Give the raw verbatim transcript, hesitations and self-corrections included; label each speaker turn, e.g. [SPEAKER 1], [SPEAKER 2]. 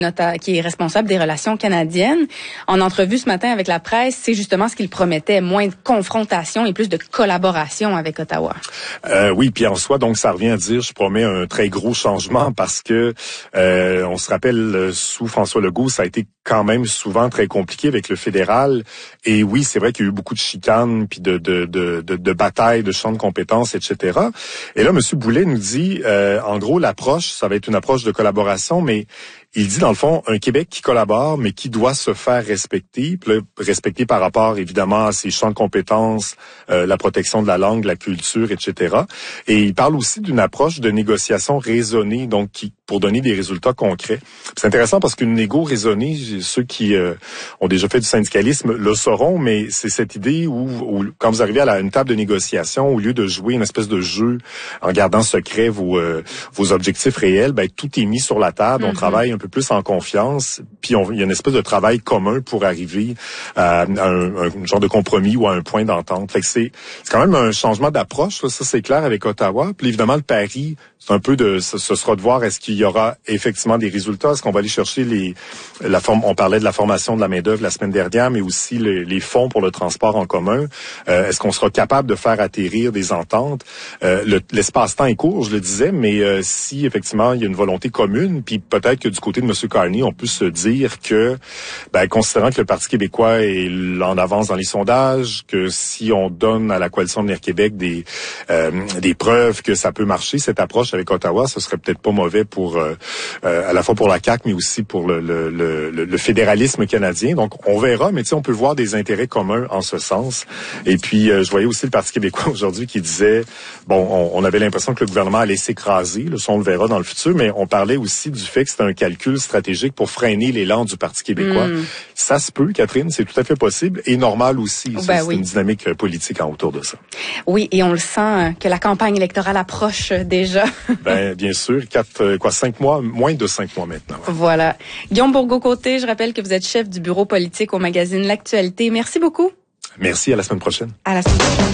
[SPEAKER 1] Nota, qui est responsable des relations canadiennes. En entrevue ce matin avec la presse, c'est justement ce qu'il promettait, moins de confrontation et plus de collaboration avec Ottawa.
[SPEAKER 2] Euh, oui, puis en soi, donc ça revient à dire, je promets un très gros changement parce que euh, on se rappelle, sous François Legault, ça a été quand même souvent très compliqué avec le fédéral. Et oui, c'est vrai qu'il y a eu beaucoup de chicanes, puis de, de, de, de, de batailles, de champs de compétences, et cetera. Et là, M. Boulet nous dit, euh, en gros, l'approche, ça va être une approche de collaboration, mais il dit, dans le fond, un Québec qui collabore, mais qui doit se faire respecter, puis là, respecter par rapport, évidemment, à ses champs de compétences, euh, la protection de la langue, la culture, et cetera. Et il parle aussi d'une approche de négociation raisonnée, donc qui pour donner des résultats concrets. C'est intéressant parce qu'une négo raisonnée, ceux qui euh, ont déjà fait du syndicalisme le sauront, mais c'est cette idée où, où quand vous arrivez à la, une table de négociation, au lieu de jouer une espèce de jeu en gardant secret vos, euh, vos objectifs réels, ben, tout est mis sur la table, mm-hmm. On travaille un peu plus en confiance, puis on, il y a une espèce de travail commun pour arriver à, à un, un genre de compromis ou à un point d'entente. Fait que c'est, c'est quand même un changement d'approche, là, ça c'est clair avec Ottawa. Puis évidemment, le pari, c'est un peu de, ce, ce sera de voir est-ce qu'il y aura effectivement des résultats, est-ce qu'on va aller chercher les, la forme, on parlait de la formation de la main-d'œuvre la semaine dernière, mais aussi les, les fonds pour le transport en commun. Euh, est-ce qu'on sera capable de faire atterrir des ententes? Euh, le, l'espace-temps est court, je le disais, mais euh, si effectivement il y a une volonté commune, puis peut-être que du côté de M. Carney, on peut se dire que, ben, considérant que le Parti québécois est en avance dans les sondages, que si on donne à la Coalition Avenir Québec des, euh, des preuves que ça peut marcher, cette approche avec Ottawa, ce serait peut-être pas mauvais pour euh, euh, à la fois pour la C A Q, mais aussi pour le, le, le, le fédéralisme canadien. Donc, on verra, mais tu sais, on peut voir des intérêts communs en ce sens. Et puis, euh, je voyais aussi le Parti québécois aujourd'hui qui disait, bon, on, on avait l'impression que le gouvernement allait s'écraser, là, ça on le verra dans le futur, mais on parlait aussi du fait que c'était un calcul stratégique pour freiner l'élan du Parti québécois. Mm. Ça se peut, Catherine, c'est tout à fait possible et normal aussi. Ben ça, c'est oui. Une dynamique politique en autour de ça.
[SPEAKER 1] Oui, et on le sent que la campagne électorale approche déjà.
[SPEAKER 2] Ben, bien sûr, quatre, quoi, cinq mois, moins de cinq mois maintenant. Ouais.
[SPEAKER 1] Voilà. Guillaume Bourgault-Côté, je rappelle que vous êtes chef du bureau politique au magazine L'Actualité. Merci beaucoup.
[SPEAKER 2] Merci, à la semaine prochaine.
[SPEAKER 1] À la semaine prochaine.